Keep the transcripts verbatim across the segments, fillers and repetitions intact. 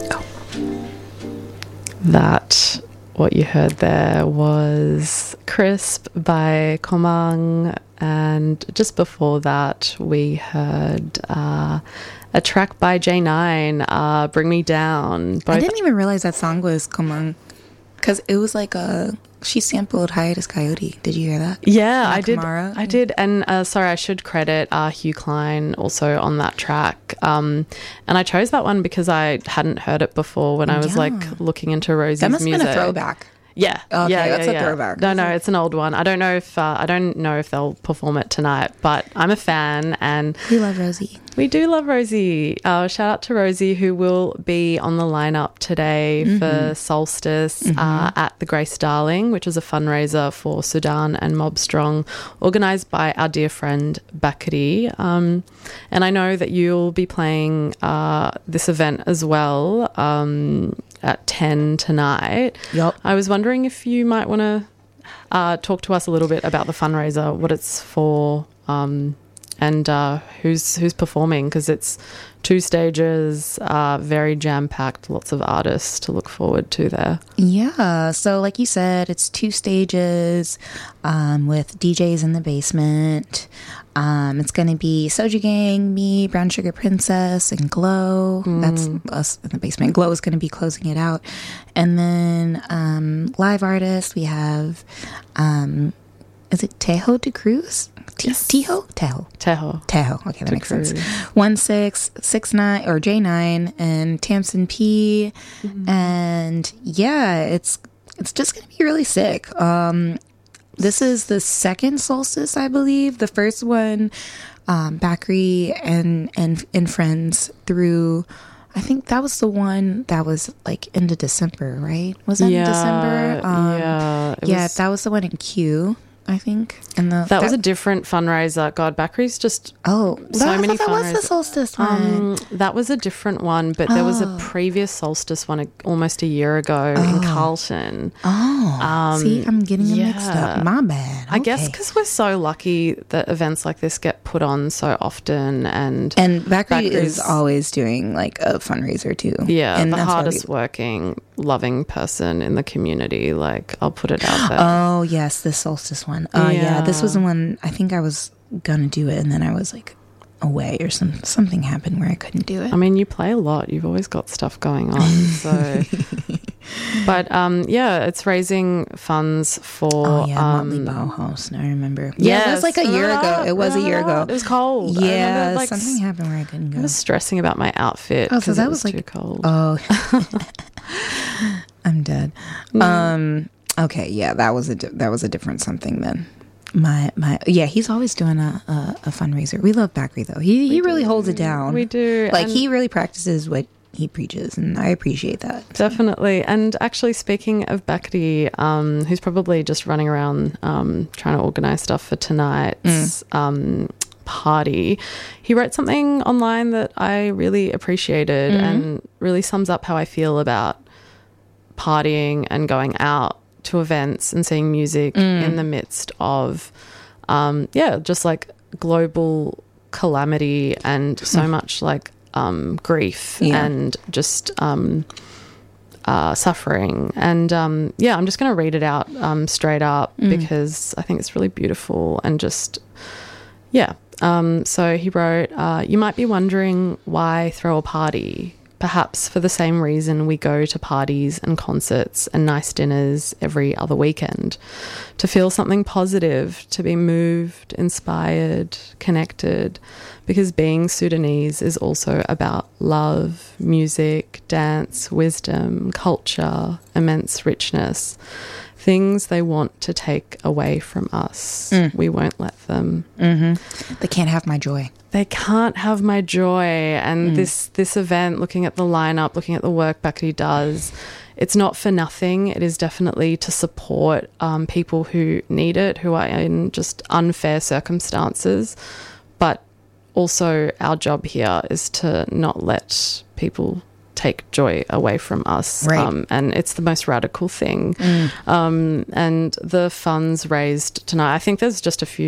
Oh. That, what you heard there was Crisp by Komang, and just before that we heard uh, a track by J nine, uh, Bring Me Down. Both I didn't even realize that song was Komang, because it was like a... She sampled Hiatus Coyote. Did you hear that? Yeah, Like I did. Kamara? I did. And uh, sorry, I should credit uh, Hugh Klein also on that track. Um, and I chose that one because I hadn't heard it before when I was Yeah. like looking into Rosie's That must have music. been a throwback. Yeah. Okay, yeah, that's yeah, a yeah. throwback. No, no, it's an old one. I don't know if uh, I don't know if they'll perform it tonight, but I'm a fan and We love Rosie. we do love Rosie. Uh, shout out to Rosie, who will be on the lineup today Mm-hmm. for Solstice mm-hmm. uh, at the Grace Darling, which is a fundraiser for Sudan and Mob Strong, organised by our dear friend Bakri. Um, and I know that you'll be playing uh, this event as well um, at ten tonight. Yup. I was wondering if you might want to uh, talk to us a little bit about the fundraiser, what it's for, um, and uh, who's who's performing, because it's two stages, uh, very jam-packed, lots of artists to look forward to there. Yeah, so like you said, it's two stages um, with D Js in the basement. Um, it's going to be Soju Gang, me, Brown Sugar Princess, and Glow. Mm. That's us in the basement. Glow is going to be closing it out. And then um, live artists, we have, um, is it Tejo de Cruz? T- yes. Tejo? Tejo. Tejo. Tejo. Okay, that de makes Cruz. sense. One six six nine or J nine and Tamsin P. Mm-hmm. And yeah, it's it's just gonna be really sick. Um, this is the second Solstice, I believe. The first one, um, Bakri and and and friends through. I think that was the one that was like into December, right? Was that yeah, in December? Um, yeah, yeah. Was- that was the one in Q. I think, and the that, that was a different fundraiser. God, Bakri's just oh, so that, many that was the fundraisers. Solstice one. Um, that was a different one, but there was a Oh. previous Solstice one a, almost a year ago in Oh. Carlton. Oh, Um, see, I'm getting them mixed yeah. up. My bad. I guess Okay. because we're so lucky that events like this get put on so often, and And Bakri Bakri's- is always doing like a fundraiser too. yeah, and the that's why hardest we- working, loving person in the community. Like, I'll put it out there. Oh yes, the Solstice one. Oh yeah. Yeah. this was the one. I think I was gonna do it, and then I was like away, or some something happened where I couldn't do it. I mean, you play a lot. You've always got stuff going on. So, but um, yeah, it's raising funds for. Oh yeah, um, Motley Bauhaus. I remember. Yeah, it was like a year ago. It was a year ago. It was cold. I Yeah, remember, like, something happened where I couldn't I go. was stressing about my outfit. Oh, so 'cause that it was was like- too cold. Oh, I'm dead. Um. Okay. Yeah, that was a di- that was a different something then. My my yeah, he's always doing a a, a fundraiser. We love Bakri though. He he really holds it down. We do. Like and he really practices what he preaches, and I appreciate that. definitely. And actually, speaking of Bakri, um, who's probably just running around um, trying to organise stuff for tonight's Mm. um, party, he wrote something online that I really appreciated Mm-hmm. and really sums up how I feel about partying and going out to events and seeing music Mm. in the midst of, um, yeah, just like global calamity and so much like um, grief Yeah. and just um, uh, suffering. And um, yeah, I'm just going to read it out um, straight up Mm. because I think it's really beautiful and just, yeah. Um, so he wrote, uh, you might be wondering why throw a party? Perhaps for the same reason we go to parties and concerts and nice dinners every other weekend. To feel something positive, to be moved, inspired, connected. Because being Sudanese is also about love, music, dance, wisdom, culture, immense richness. Things they want to take away from us. Mm. We won't let them. Mm-hmm. They can't have my joy. They can't have my joy. And Mm. this this event, looking at the lineup, looking at the work Bakri does, it's not for nothing. It is definitely to support um, people who need it, who are in just unfair circumstances. But also our job here is to not let people take joy away from us. Right. Um, and it's the most radical thing. Mm. Um, and the funds raised tonight, I think there's just a few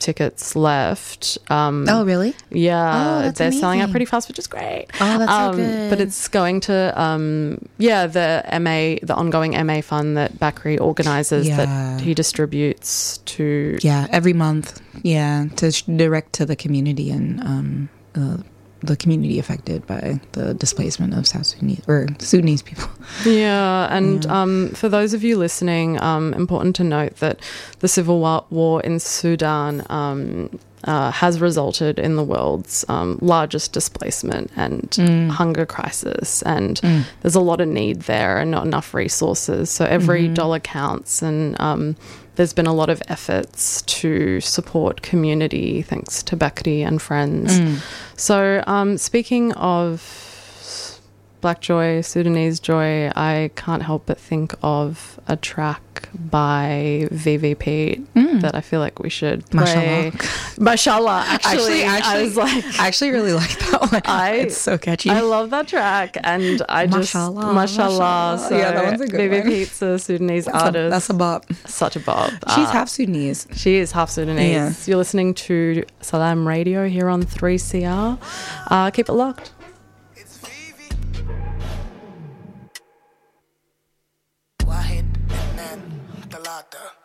tickets left. Um, Oh, really? Yeah, Oh, that's they're selling out amazing. pretty fast, which is great. Oh, that's so um, good. But it's going to, um, yeah, the M A, the ongoing M A fund that Bakri organises Yeah. that he distributes to. Yeah, every month. Yeah, to sh- direct to the community and um, uh, the community affected by the displacement of South Sudanese or Sudanese people. Yeah, and Yeah. Um, for those of you listening, um, important to note that the civil wa- war in Sudan um, uh, has resulted in the world's um, largest displacement and Mm. hunger crisis, and Mm. there's a lot of need there and not enough resources. So every Mhm. dollar counts, and um, there's been a lot of efforts to support community, thanks to Bakri and friends. Mm. So, um, speaking of Black Joy, Sudanese Joy, I can't help but think of a track by V V P Mm. that I feel like we should play. Mashallah. Mashallah, actually, Actually, actually, I was like, I actually really like that one. I- it's so catchy. I love that track, and I just Mashallah, mashallah. mashallah. So Yeah, that one's a good V V one. P's a Sudanese that's, a, artist. that's a bop. Such a bop. She's Uh, half Sudanese. She is half Sudanese. Yeah. You're listening to Salam Radio here on three C R. Uh, keep it locked. واحد اثنين ثلاثة